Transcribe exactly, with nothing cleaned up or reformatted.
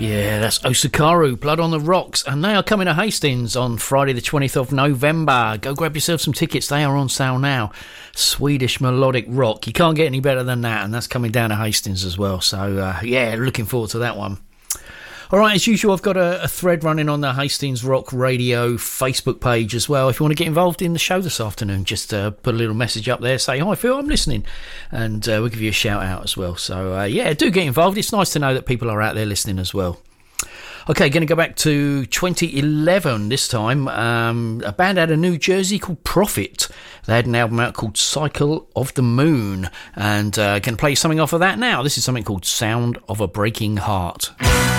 Yeah, that's Osakaru, Blood on the Rocks, and they are coming to Hastings on Friday the twentieth of November. Go grab yourself some tickets, they are on sale now. Swedish melodic rock, you can't get any better than that, and that's coming down to Hastings as well, so uh, yeah, looking forward to that one. Alright, as usual, I've got a, a thread running on the Hastings Rock Radio Facebook page as well. If you want to get involved in the show this afternoon, just uh, put a little message up there, say, hi Phil, I'm listening, and uh, we'll give you a shout out as well. So uh, yeah, do get involved. It's nice to know that people are out there listening as well. Okay, going to go back to twenty eleven this time. Um, a band out of New Jersey called Prophet. They had an album out called Cycle of the Moon, and uh, going to play something off of that now. This is something called Sound of a Breaking Heart.